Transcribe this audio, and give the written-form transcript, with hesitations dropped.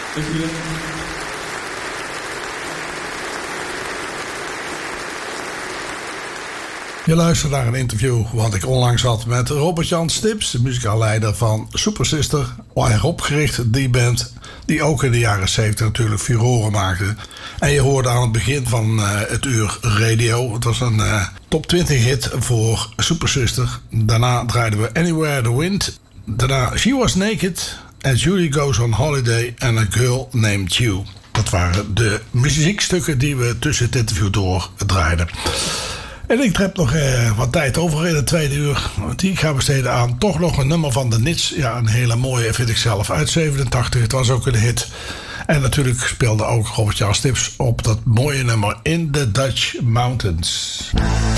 Je luistert naar een interview wat ik onlangs had met Robert-Jan Stips, de muzikaalleider van Super Sister. Erop gericht, die band die ook in de jaren 70 natuurlijk furoren maakte. En je hoorde aan het begin van het uur radio. Het was een top 20 hit voor Super Sister. Daarna draaiden we Anywhere the Wind. Daarna She Was Naked. And Julie Goes on Holiday. And A Girl Named You. Dat waren de muziekstukken die we tussen het interview door draaiden. En ik heb nog wat tijd over in het tweede uur. Die ik ga besteden aan toch nog een nummer van de Nits. Ja, een hele mooie vind ik zelf. Uit 87. Het was ook een hit. En natuurlijk speelde ook Robert-Jan Stips op dat mooie nummer In the Dutch Mountains.